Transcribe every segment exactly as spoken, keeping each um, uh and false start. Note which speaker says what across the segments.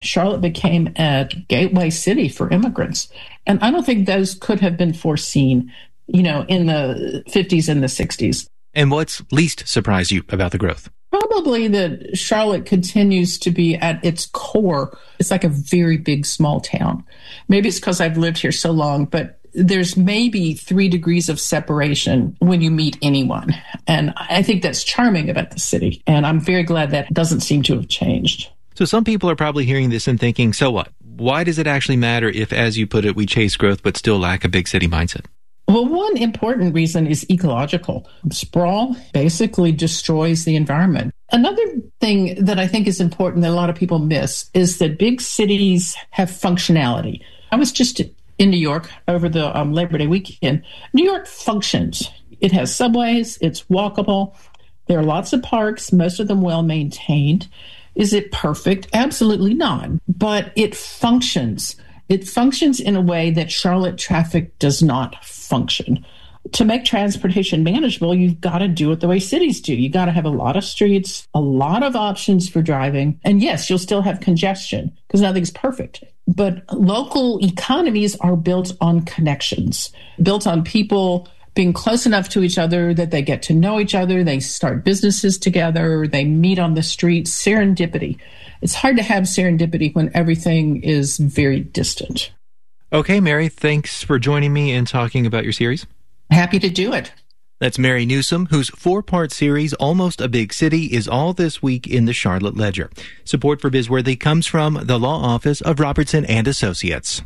Speaker 1: Charlotte became a gateway city for immigrants. And I don't think those could have been foreseen, you know, in the fifties and the sixties.
Speaker 2: And what's least surprised you about the growth?
Speaker 1: Probably that Charlotte continues to be at its core. It's like a very big small town. Maybe it's because I've lived here so long, but there's maybe three degrees of separation when you meet anyone. And I think that's charming about the city. And I'm very glad that doesn't seem to have changed.
Speaker 2: So some people are probably hearing this and thinking, so what? Why does it actually matter if, as you put it, we chase growth but still lack a big city mindset?
Speaker 1: Well, one important reason is ecological. Sprawl basically destroys the environment. Another thing that I think is important that a lot of people miss is that big cities have functionality. I was just in New York over the um, Labor Day weekend. New York functions. It has subways. It's walkable. There are lots of parks, most of them well maintained. Is it perfect? Absolutely not. But it functions. It functions in a way that Charlotte traffic does not function. To make transportation manageable, you've got to do it the way cities do. You got to have a lot of streets, a lot of options for driving. And yes, you'll still have congestion because nothing's perfect. But local economies are built on connections, built on people being close enough to each other that they get to know each other. They start businesses together. They meet on the streets. Serendipity. It's hard to have serendipity when everything is very distant.
Speaker 2: Okay, Mary, thanks for joining me and talking about your series.
Speaker 1: Happy to do it.
Speaker 2: That's Mary Newsom, whose four-part series, Almost a Big City, is all this week in the Charlotte Ledger. Support for Bizworthy comes from the law office of Robertson and Associates.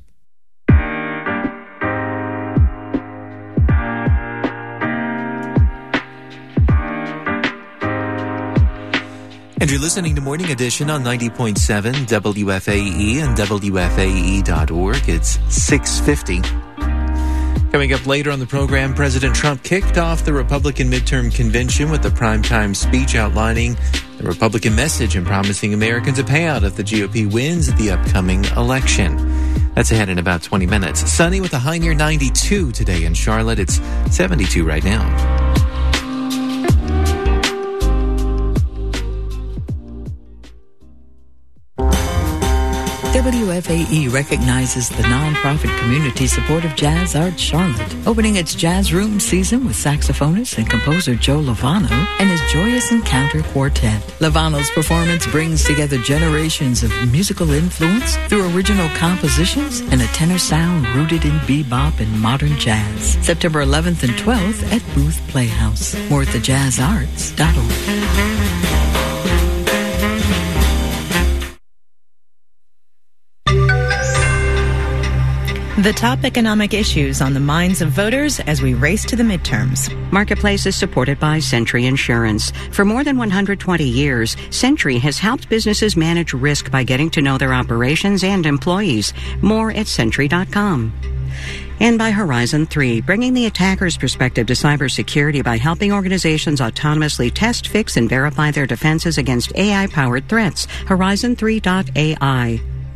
Speaker 2: And you're listening to Morning Edition on ninety point seven W F A E and W F A E dot org. It's six fifty. Coming up later on the program, President Trump kicked off the Republican midterm convention with a primetime speech outlining the Republican message and promising Americans a payout if the G O P wins the upcoming election. That's ahead in about twenty minutes. Sunny with a high near ninety-two today in Charlotte. It's seventy-two right now.
Speaker 3: W F A E recognizes the nonprofit community support of Jazz Art Charlotte, opening its Jazz Room season with saxophonist and composer Joe Lovano and his Joyous Encounter Quartet. Lovano's performance brings together generations of musical influence through original compositions and a tenor sound rooted in bebop and modern jazz. September eleventh and twelfth at Booth Playhouse. More at the jazz arts dot org.
Speaker 4: The top economic issues on the minds of voters as we race to the midterms.
Speaker 5: Marketplace is supported by Century Insurance. For more than one hundred twenty years, Century has helped businesses manage risk by getting to know their operations and employees. More at century dot com. And by Horizon three, bringing the attacker's perspective to cybersecurity by helping organizations autonomously test, fix, and verify their defenses against A I-powered threats. Horizon three dot A I.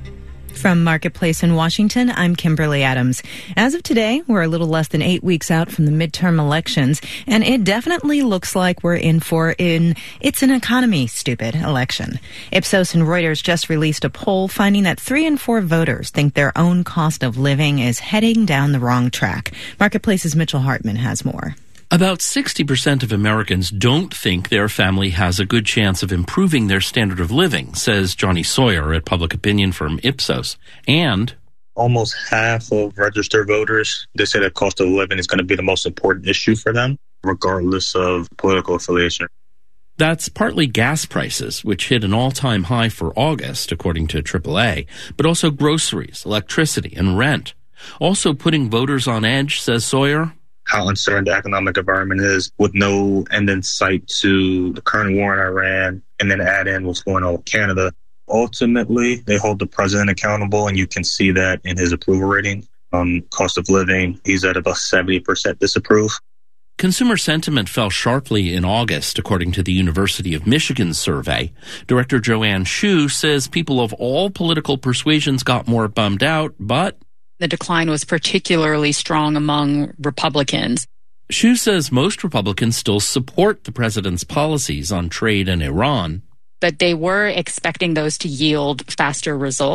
Speaker 4: From Marketplace in Washington, I'm Kimberly Adams. As of today, we're a little less than eight weeks out from the midterm elections, and it definitely looks like we're in for an it's an economy stupid election. Ipsos and Reuters just released a poll finding that three in four voters think their own cost of living is heading down the wrong track. Marketplace's Mitchell Hartman has more.
Speaker 6: About sixty percent of Americans don't think their family has a good chance of improving their standard of living, says Johnny Sawyer at public opinion firm Ipsos. And
Speaker 7: almost half of registered voters, they say that cost of living is going to be the most important issue for them, regardless of political affiliation.
Speaker 6: That's partly gas prices, which hit an all-time high for August, according to triple A, but also groceries, electricity, and rent. Also putting voters on edge, says Sawyer,
Speaker 7: how uncertain the economic environment is with no end in sight to the current war in Iran, and then add in what's going on with Canada. Ultimately, they hold the president accountable, and you can see that in his approval rating. On cost of living, he's at about seventy percent disapprove.
Speaker 6: Consumer sentiment fell sharply in August, according to the University of Michigan survey. Director Joanne Shu says people of all political persuasions got more bummed out, but
Speaker 8: the decline was particularly strong among Republicans.
Speaker 6: Shu says most Republicans still support the president's policies on trade and Iran.
Speaker 8: But they were expecting those to yield faster results.